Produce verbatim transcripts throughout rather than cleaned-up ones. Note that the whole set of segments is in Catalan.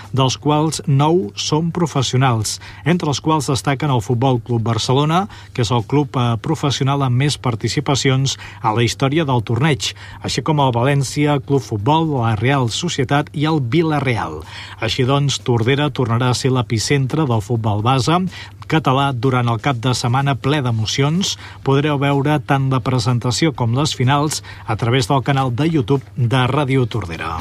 dels quals nou són professionals, entre els quals destaquen el Futbol Club Barcelona, que és el club professional amb més participacions a la història del torneig, així com el València Club Futbol, la Real Societat i el Vila-real. Així doncs, Tordera tornarà a ser l'epicentre del futbol base català durant el cap de setmana ple d'emocions. Podreu veure tant la presentació com les finals a través del canal de YouTube de Ràdio Tordera.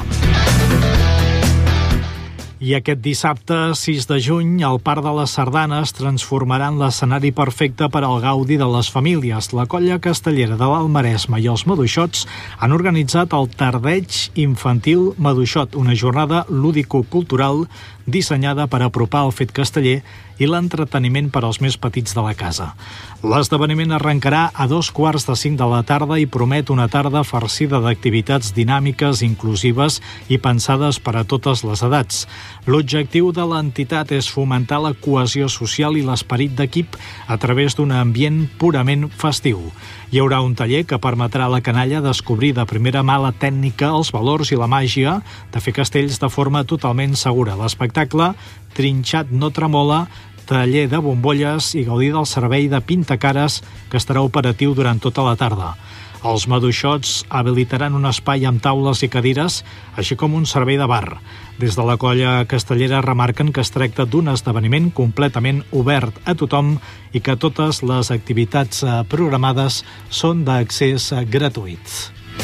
I aquest dissabte, sis de juny, el Parc de les Sardanes transformarà en l'escenari perfecte per al gaudi de les famílies. La colla castellera de l'Alt Maresme i els Maduixots han organitzat el Tardeig Infantil Maduixot, una jornada lúdico-cultural dissenyada per apropar el fet casteller i l'entreteniment per als més petits de la casa. L'esdeveniment arrencarà a dos quarts de cinc de la tarda i promet una tarda farcida d'activitats dinàmiques, inclusives i pensades per a totes les edats. L'objectiu de l'entitat és fomentar la cohesió social i l'esperit d'equip a través d'un ambient purament festiu. Hi haurà un taller que permetrà a la canalla descobrir de primera mà la tècnica, els valors i la màgia de fer castells de forma totalment segura. L'espectacle Trinxat no tremola, taller de bombolles i gaudir del servei de pintacares que estarà operatiu durant tota la tarda. Els Maduixots habilitaran un espai amb taules i cadires, així com un servei de bar. Des de la colla castellera remarquen que es tracta d'un esdeveniment completament obert a tothom i que totes les activitats programades són d'accés gratuït.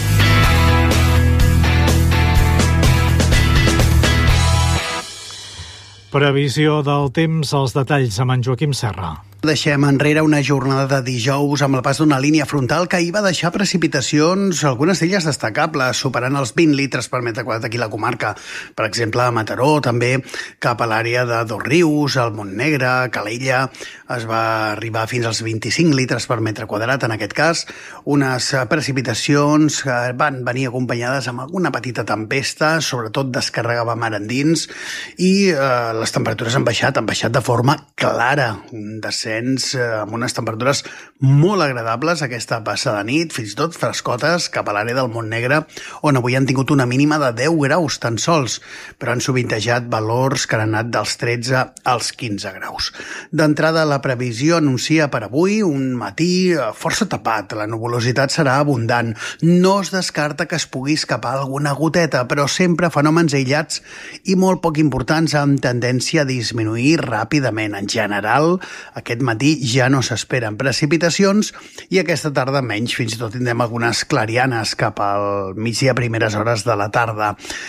Previsió del temps, els detalls amb en Joaquim Serra. Deixem enrere una jornada de dijous amb el pas d'una línia frontal que hi va deixar precipitacions, algunes d'elles destacables, superant els vint litres per metre quadrat aquí a la comarca. Per exemple, a Mataró, també cap a l'àrea de Dosrius, al Montnegre, Calella, es va arribar fins als vint-i-cinc litres per metre quadrat, en aquest cas. Unes precipitacions que van venir acompanyades amb alguna petita tempesta, sobretot descarregava mar endins, i eh, les temperatures han baixat, han baixat de forma clara, un descens amb unes temperatures molt agradables aquesta passada nit, fins i tot frescotes cap a l'àrea del Montnegre, on avui han tingut una mínima de deu graus tan sols, però han sovintejat valors que han anat dels tretze als quinze graus. D'entrada, la previsió anuncia per avui un matí força tapat, la nuvolositat serà abundant, no es descarta que es pugui escapar alguna goteta, però sempre fenòmens aïllats i molt poc importants amb tendència a disminuir ràpidament. En general, aquest matí ja no s'esperen precipitacions i aquesta tarda menys, fins i tot tindrem algunes clarianes cap al migdia, primeres hores de la tarda.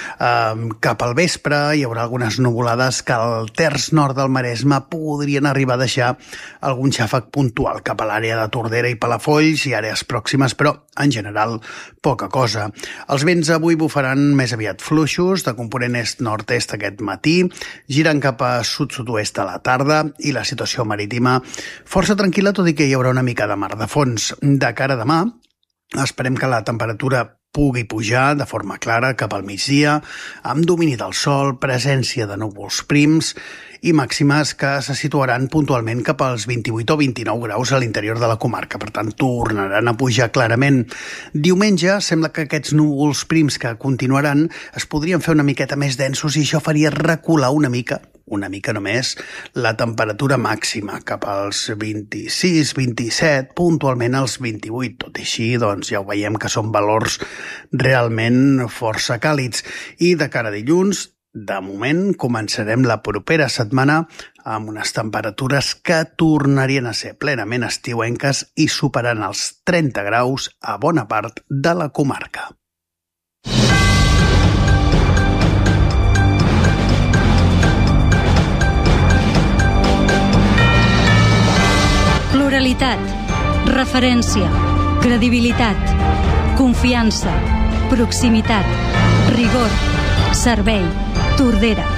Um, cap al vespre hi haurà algunes nuvolades que al terç nord del Maresme podrien arribar a deixar algun xàfec puntual cap a l'àrea de Tordera i Palafolls i àrees pròximes, però en general poca cosa. Els vents avui bufaran més aviat fluixos, de component est-nord-est aquest matí, giren cap a sud-sud-oest a la tarda i la situació marítima força tranquil·la, tot i que hi haurà una mica de mar de fons. De cara a demà, esperem que la temperatura pugui pujar de forma clara cap al migdia, amb domini del sol, presència de núvols prims i màximes que se situaran puntualment cap als vint-i-vuit o vint-i-nou graus a l'interior de la comarca. Per tant, tornaran a pujar clarament. Diumenge sembla que aquests núvols prims que continuaran es podrien fer una miqueta més densos i això faria recular una mica una mica només, la temperatura màxima cap als vint-i-sis, vint-i-set, puntualment als vint-i-vuit. Tot i així, doncs ja ho veiem que són valors realment força càlids. I de cara a dilluns, de moment, començarem la propera setmana amb unes temperatures que tornarien a ser plenament estiuenques i superant els trenta graus a bona part de la comarca. Pluralitat, referència, credibilitat, confiança, proximitat, rigor, servei, Tordera.